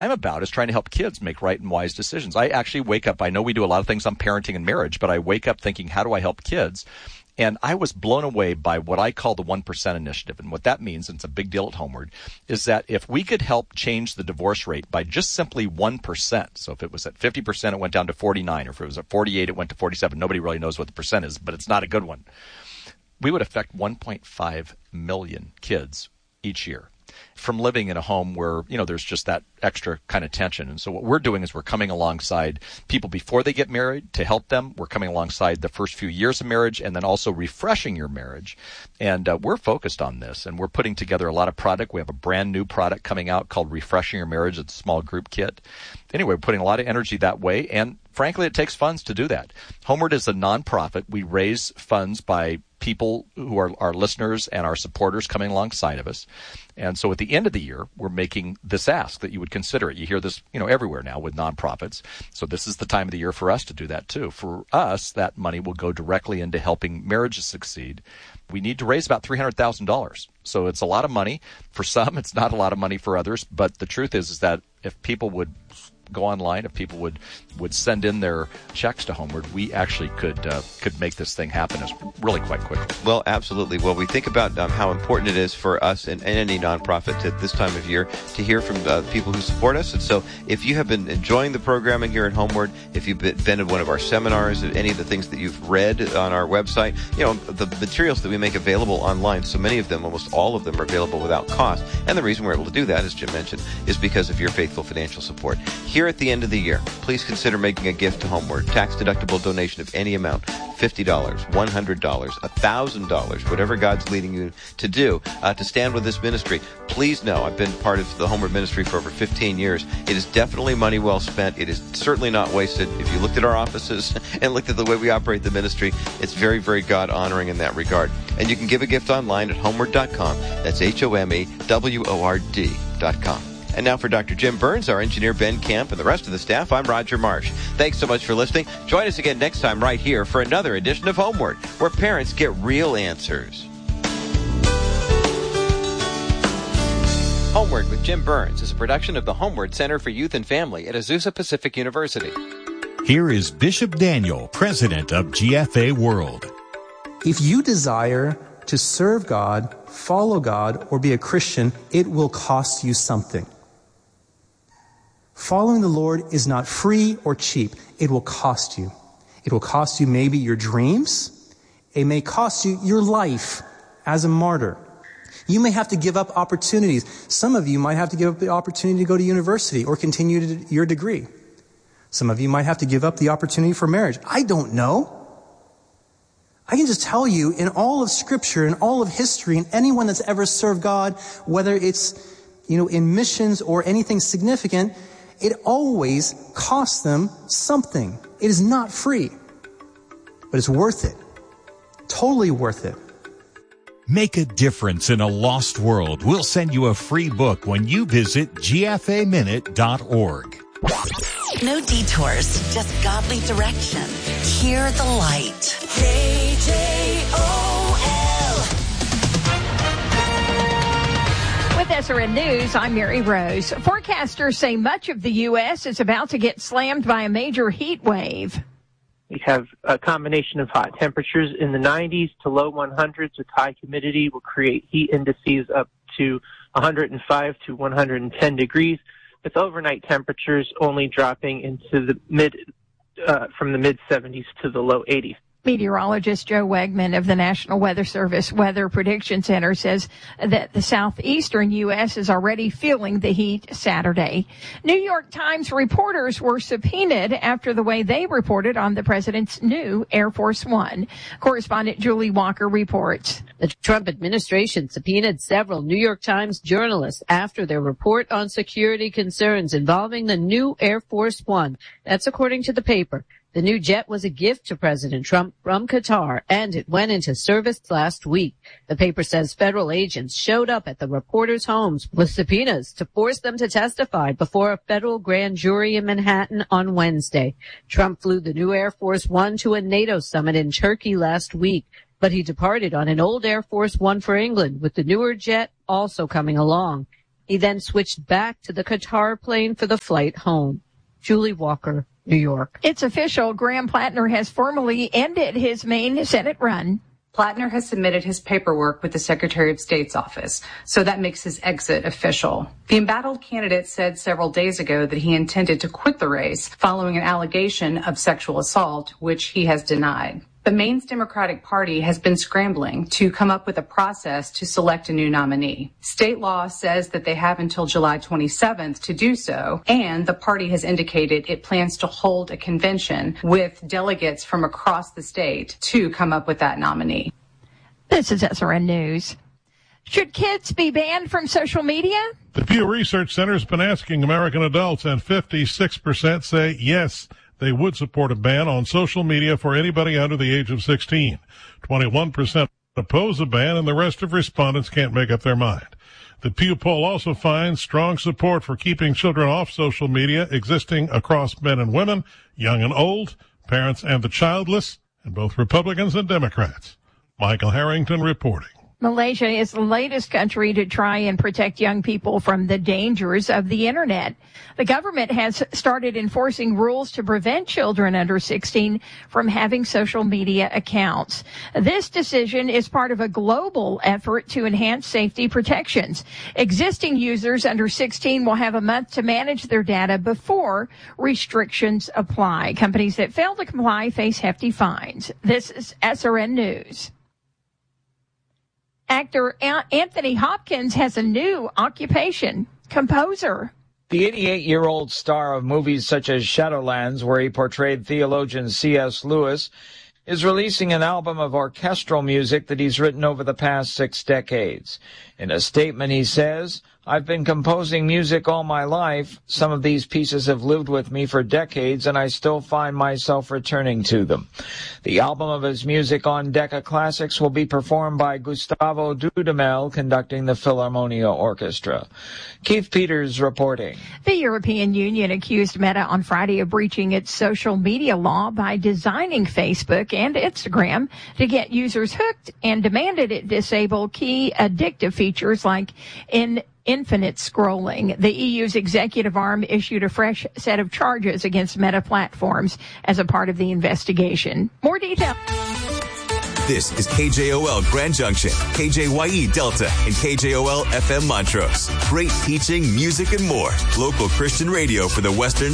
I'm about is trying to help kids make right and wise decisions. I actually wake up, I know we do a lot of things on parenting and marriage, but I wake up thinking, how do I help kids? And I was blown away by what I call the 1% initiative. And what that means, and it's a big deal at Homeward, is that if we could help change the divorce rate by just simply 1%, so if it was at 50%, it went down to 49, or if it was at 48, it went to 47. Nobody really knows what the percent is, but it's not a good one. We would affect 1.5 million kids each year from living in a home where, there's just that extra kind of tension. And so what we're doing is we're coming alongside people before they get married to help them. We're coming alongside the first few years of marriage and then also refreshing your marriage. And we're focused on this, and we're putting together a lot of product. We have a brand new product coming out called Refreshing Your Marriage. It's a small group kit. Anyway, we're putting a lot of energy that way, and frankly, it takes funds to do that. Homeward is a nonprofit. We raise funds by people who are our listeners and our supporters coming alongside of us. And so at the end of the year, we're making this ask that you would consider it. You hear this, everywhere now with nonprofits. So this is the time of the year for us to do that too. For us, that money will go directly into helping marriages succeed. We need to raise about $300,000. So it's a lot of money. For some, it's not a lot of money for others. But the truth is that if people would go online, if people would send in their checks to Homeward, we actually could make this thing happen really quite quickly. Well, absolutely. Well, we think about how important it is for us and any nonprofit at this time of year to hear from people who support us. And so if you have been enjoying the programming here at Homeward, if you've been at one of our seminars, any of the things that you've read on our website, the materials that we make available online, so many of them, almost all of them, are available without cost. And the reason we're able to do that, as Jim mentioned, is because of your faithful financial support. Here at the end of the year, please consider making a gift to Homeward. Tax-deductible donation of any amount, $50, $100, $1,000, whatever God's leading you to do to stand with this ministry. Please know, I've been part of the Homeward ministry for over 15 years. It is definitely money well spent. It is certainly not wasted. If you looked at our offices and looked at the way we operate the ministry, it's very, very God-honoring in that regard. And you can give a gift online at homeward.com. That's HOMEWORD.com. And now for Dr. Jim Burns, our engineer Ben Camp, and the rest of the staff, I'm Roger Marsh. Thanks so much for listening. Join us again next time right here for another edition of Homeward, where parents get real answers. Homeward with Jim Burns is a production of the Homeward Center for Youth and Family at Azusa Pacific University. Here is Bishop Daniel, president of GFA World. If you desire to serve God, follow God, or be a Christian, it will cost you something. Following the Lord is not free or cheap. It will cost you. It will cost you maybe your dreams. It may cost you your life as a martyr. You may have to give up opportunities. Some of you might have to give up the opportunity to go to university or continue your degree. Some of you might have to give up the opportunity for marriage. I don't know. I can just tell you, in all of Scripture, in all of history, and anyone that's ever served God, whether it's, in missions or anything significant, it always costs them something. It is not free, but it's worth it. Totally worth it. Make a difference in a lost world. We'll send you a free book when you visit gfaminute.org. No detours, just godly direction. Hear the light. KJOL. With SRN News, I'm Mary Rose. Forecasters say much of the U.S. is about to get slammed by a major heat wave. We have a combination of hot temperatures in the 90s to low 100s with high humidity will create heat indices up to 105 to 110 degrees, with overnight temperatures only dropping into the from the mid 70s to the low 80s. Meteorologist Joe Wegman of the National Weather Service Weather Prediction Center says that the southeastern U.S. is already feeling the heat Saturday. New York Times reporters were subpoenaed after the way they reported on the president's new Air Force One. Correspondent Julie Walker reports. The Trump administration subpoenaed several New York Times journalists after their report on security concerns involving the new Air Force One. That's according to the paper. The new jet was a gift to President Trump from Qatar, and it went into service last week. The paper says federal agents showed up at the reporters' homes with subpoenas to force them to testify before a federal grand jury in Manhattan on Wednesday. Trump flew the new Air Force One to a NATO summit in Turkey last week, but he departed on an old Air Force One for England, with the newer jet also coming along. He then switched back to the Qatar plane for the flight home. Julie Walker, New York. It's official. Graham Plattner has formally ended his Maine Senate run. Plattner has submitted his paperwork with the Secretary of State's office, so that makes his exit official. The embattled candidate said several days ago that he intended to quit the race following an allegation of sexual assault, which he has denied. The Maine's Democratic Party has been scrambling to come up with a process to select a new nominee. State law says that they have until July 27th to do so, and the party has indicated it plans to hold a convention with delegates from across the state to come up with that nominee. This is SRN News. Should kids be banned from social media? The Pew Research Center has been asking American adults, and 56% say yes, they would support a ban on social media for anybody under the age of 16. 21% oppose a ban, and the rest of respondents can't make up their mind. The Pew poll also finds strong support for keeping children off social media existing across men and women, young and old, parents and the childless, and both Republicans and Democrats. Michael Harrington reporting. Malaysia is the latest country to try and protect young people from the dangers of the internet. The government has started enforcing rules to prevent children under 16 from having social media accounts. This decision is part of a global effort to enhance safety protections. Existing users under 16 will have a month to manage their data before restrictions apply. Companies that fail to comply face hefty fines. This is SRN News. Actor Anthony Hopkins has a new occupation, composer. The 88-year-old star of movies such as Shadowlands, where he portrayed theologian C.S. Lewis, is releasing an album of orchestral music that he's written over the past 6 decades. In a statement, he says, "I've been composing music all my life. Some of these pieces have lived with me for decades, and I still find myself returning to them." The album of his music on Decca Classics will be performed by Gustavo Dudamel, conducting the Philharmonia Orchestra. Keith Peters reporting. The European Union accused Meta on Friday of breaching its social media law by designing Facebook and Instagram to get users hooked, and demanded it disable key addictive features like infinite scrolling. The EU's executive arm issued a fresh set of charges against Meta Platforms as a part of the investigation. More detail. This is KJOL Grand Junction, KJYE Delta, and KJOL FM Montrose. Great teaching, music, and more. Local Christian radio for the Western